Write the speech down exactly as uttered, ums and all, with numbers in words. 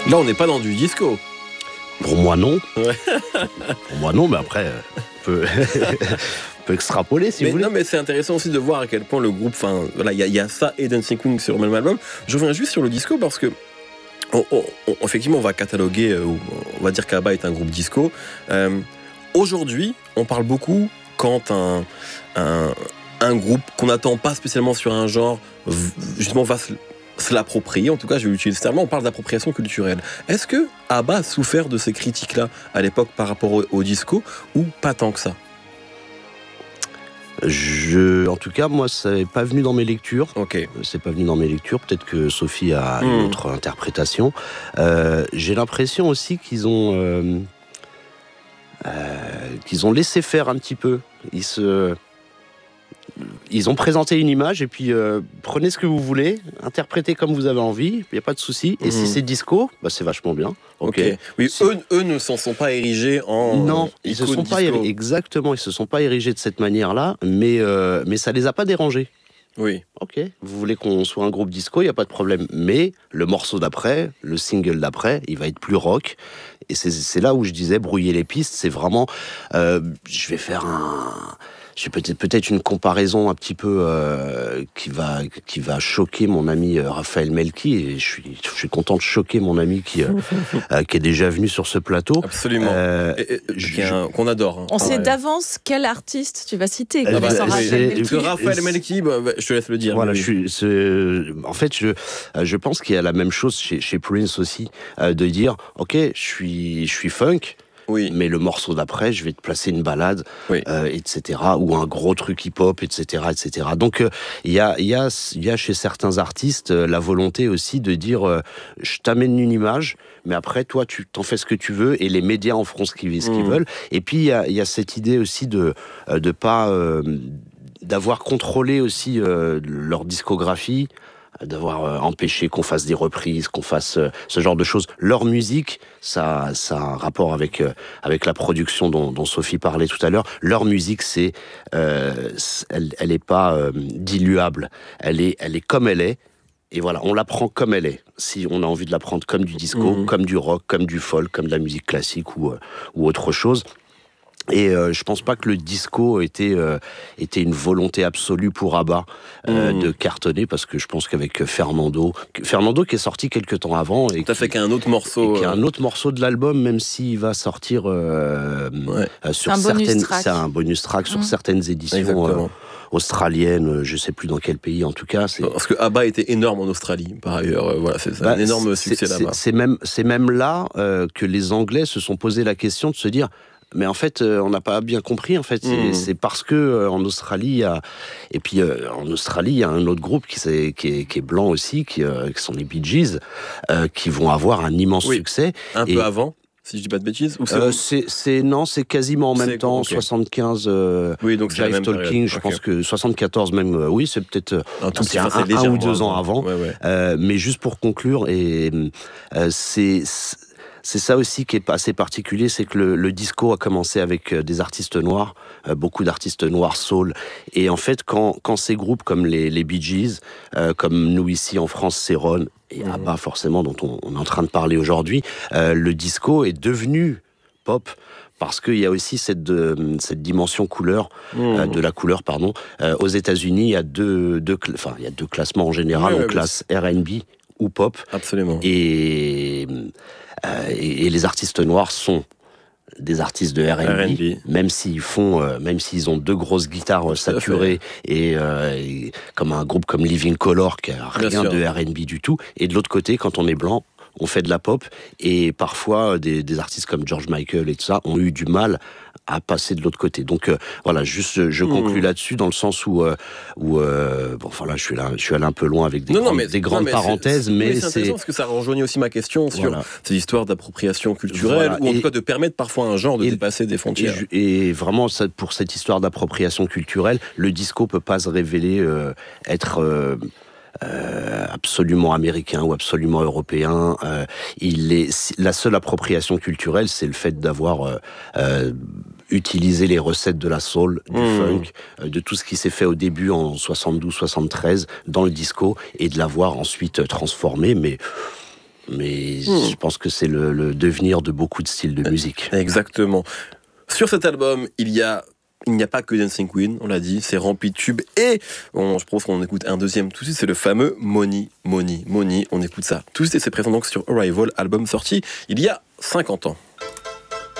Là, on n'est pas dans du disco. Pour moi, non. Ouais. Pour moi, non, mais après, on peut, on peut extrapoler si mais vous voulez. Non, mais c'est intéressant aussi de voir à quel point le groupe. Enfin, voilà, il y, y a ça et Dancing Queen sur le même album. Je reviens juste sur le disco parce que. On, on, on, effectivement, on va cataloguer, euh, on va dire qu'Abba est un groupe disco. Euh, aujourd'hui, on parle beaucoup quand un, un, un groupe qu'on n'attend pas spécialement sur un genre, justement, va se, se l'approprier. En tout cas, je vais utiliser ce terme. On parle d'appropriation culturelle. Est-ce que Abba a souffert de ces critiques-là à l'époque par rapport au, au disco ou pas tant que ça? Je, en tout cas, moi, c'est pas venu dans mes lectures. Ok. C'est pas venu dans mes lectures. Peut-être que Sophie a mmh. une autre interprétation. Euh, j'ai l'impression aussi qu'ils ont, euh, euh, qu'ils ont laissé faire un petit peu. Ils se, ils ont présenté une image et puis euh, prenez ce que vous voulez, interprétez comme vous avez envie. Il y a pas de souci. Et mmh. si c'est disco, bah c'est vachement bien. Ok. okay. Oui, si... eux, eux ne s'en sont pas érigés en. Non, ils se sont pas érigés, exactement, ils se sont pas érigés de cette manière-là, mais euh, mais ça les a pas dérangés. Oui. Ok. Vous voulez qu'on soit un groupe disco, il y a pas de problème. Mais le morceau d'après, le single d'après, il va être plus rock. Et c'est c'est là où je disais brouiller les pistes. C'est vraiment, euh, je vais faire un. J'ai peut-être peut-être une comparaison un petit peu euh, qui va qui va choquer mon ami euh, Raphaël Melki, et je suis je suis content de choquer mon ami qui euh, euh, qui est déjà venu sur ce plateau. Absolument. Euh, et, et, je, un, qu'on adore. Hein. On ah, sait ouais. d'avance quel artiste tu vas citer. Euh, bah, c'est, Raphaël Melki, bah, bah, je te laisse le dire. Voilà, je suis. C'est, en fait, je je pense qu'il y a la même chose chez chez Prince aussi, euh, de dire ok, je suis je suis funk. Oui. Mais le morceau d'après, je vais te placer une balade, oui. euh, et cetera, ou un gros truc hip-hop, et cetera, et cetera. Donc, il euh, y a, il y a, il y a chez certains artistes euh, la volonté aussi de dire, euh, je t'amène une image, mais après, toi, tu t'en fais ce que tu veux, et les médias en feront ce qu'ils, ce qu'ils mmh. veulent. Et puis, il y a, il y a cette idée aussi de, euh, de pas, euh, d'avoir contrôlé aussi euh, leur discographie, d'avoir euh, empêché qu'on fasse des reprises, qu'on fasse euh, ce genre de choses. Leur musique, ça, ça a un rapport avec euh, avec la production dont, dont Sophie parlait tout à l'heure. Leur musique, c'est, euh, elle, elle est pas euh, diluable. Elle est, elle est comme elle est. Et voilà, on la prend comme elle est. Si on a envie de la prendre comme du disco, mmh. comme du rock, comme du folk, comme de la musique classique ou euh, ou autre chose. Et euh, je pense pas que le disco était euh, était une volonté absolue pour Abba euh, mmh. de cartonner, parce que je pense qu'avec Fernando, Fernando qui est sorti quelques temps avant et tout à fait, qui a un autre morceau, et qui a un autre morceau de l'album, même s'il va sortir euh, ouais. euh, sur un certaines, track. c'est un bonus track sur mmh. certaines éditions euh, australiennes, je sais plus dans quel pays en tout cas. C'est... Parce que Abba était énorme en Australie, par ailleurs. Euh, voilà, c'est, c'est bah, un énorme c'est, succès c'est, là-bas. C'est même c'est même là euh, que les Anglais se sont posé la question de se dire. Mais en fait, euh, on n'a pas bien compris. En fait, c'est, mmh. c'est parce que euh, en Australie, il y a et puis euh, en Australie, il y a un autre groupe qui, c'est, qui, est, qui est blanc aussi, qui, euh, qui sont les Bee Gees, euh, qui vont avoir un immense oui. succès. Un et, peu avant, si je dis pas de bêtises. Ou c'est, euh, c'est, c'est non, c'est quasiment en même c'est, temps. Okay. soixante-quinze. Euh, oui, donc Jive Talking. Période. Je okay. pense que soixante-quatorze même. Euh, oui, c'est peut-être un, tout c'est un, un, un ou deux ans avant. Ouais, ouais. Euh, mais juste pour conclure, et euh, c'est, c'est C'est ça aussi qui est assez particulier, c'est que le, le disco a commencé avec des artistes noirs, euh, beaucoup d'artistes noirs soul. Et en fait, quand, quand ces groupes comme les, les Bee Gees, euh, comme nous ici en France, c'est Ron et Abba forcément, dont on, on est en train de parler aujourd'hui, euh, le disco est devenu pop. Parce qu'il y a aussi cette, de, cette dimension couleur, mmh. euh, de la couleur, pardon. Euh, aux États-Unis, il y a deux, deux, enfin, il y a deux classements en général. Ouais, on classe R and B ou pop. Absolument. Et, euh, et, et les artistes noirs sont des artistes de R and B, R and B. même s'ils font, euh, même s'ils ont deux grosses guitares saturées et, euh, et comme un groupe comme Living Colour qui a rien de R and B du tout. Et de l'autre côté, quand on est blanc, on fait de la pop, et parfois des, des artistes comme George Michael et tout ça ont eu du mal à passer de l'autre côté. Donc euh, voilà, juste je conclus mmh. là-dessus dans le sens où euh, où euh, bon enfin là je suis là je suis allé un peu loin avec des, non, grandes, non, mais, des grandes non, mais parenthèses, c'est, mais, mais c'est, c'est intéressant parce que ça rejoignit aussi ma question sur voilà. ces histoires d'appropriation culturelle, voilà. ou en et, tout cas de permettre parfois à un genre de et, dépasser des frontières. Et, et vraiment ça, pour cette histoire d'appropriation culturelle, le disco peut pas se révéler euh, être euh, Euh, absolument américain ou absolument européen. Euh, il est la seule appropriation culturelle, c'est le fait d'avoir euh, euh, utilisé les recettes de la soul, du mmh. funk, euh, de tout ce qui s'est fait au début en soixante-douze soixante-treize dans le disco, et de l'avoir ensuite transformé. Mais mais Hmm. je pense que c'est le, le devenir de beaucoup de styles de musique. Exactement. Sur cet album, il y a il n'y a pas que Dancing Queen, on l'a dit, c'est rempli de tubes. Et on, je propose qu'on écoute un deuxième tout de suite, c'est le fameux Money, Money, Money. On écoute ça tout de suite et c'est présent donc sur Arrival, album sorti il y a cinquante ans.